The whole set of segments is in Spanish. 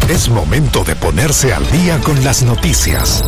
Es momento de ponerse al día con las noticias.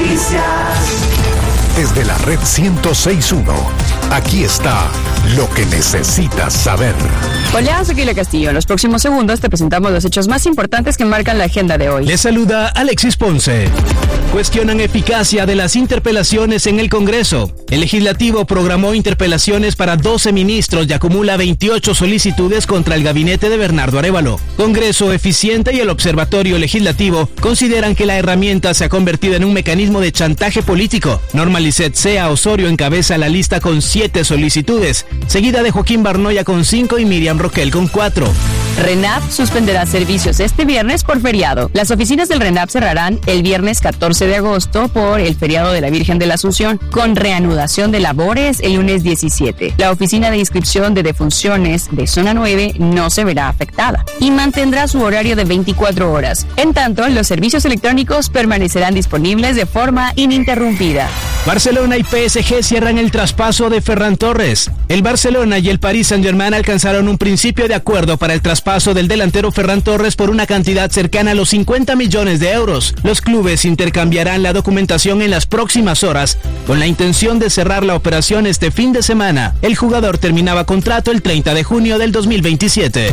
Desde la red 106.1, aquí está lo que necesitas saber. Hola, soy Kila Castillo. En los próximos segundos te presentamos los hechos más importantes que marcan la agenda de hoy. Les saluda Alexis Ponce. Cuestionan eficacia de las interpelaciones en el Congreso. El legislativo programó interpelaciones para 12 ministros y acumula 28 solicitudes contra el gabinete de Bernardo Arévalo. Congreso eficiente y el Observatorio Legislativo consideran que la herramienta se ha convertido en un mecanismo de chantaje político. Norma Lisset Sea Osorio encabeza la lista con 7 solicitudes, seguida de Joaquín Barnoya con 5 y Miriam Roquel con 4. RENAP suspenderá servicios este viernes por feriado. Las oficinas del RENAP cerrarán el viernes 14 de agosto por el feriado de la Virgen de la Asunción, con reanudación de labores el lunes 17. La oficina de inscripción de defunciones de Zona 9 no se verá afectada y mantendrá su horario de 24 horas. En tanto, los servicios electrónicos permanecerán disponibles de forma ininterrumpida. Barcelona y PSG cierran el traspaso de Ferran Torres. El Barcelona y el Paris Saint-Germain alcanzaron un principio de acuerdo para el traspaso del delantero Ferran Torres por una cantidad cercana a los 50 millones de euros. Los clubes intercambiarán la documentación en las próximas horas con la intención de cerrar la operación este fin de semana. El jugador terminaba contrato el 30 de junio del 2027.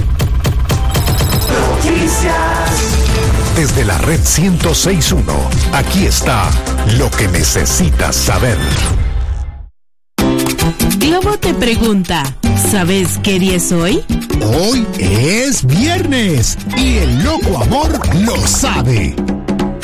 Desde la red 106.1, aquí está lo que necesitas saber. Globo te pregunta, ¿sabes qué día es hoy? Hoy es viernes y el loco amor lo sabe.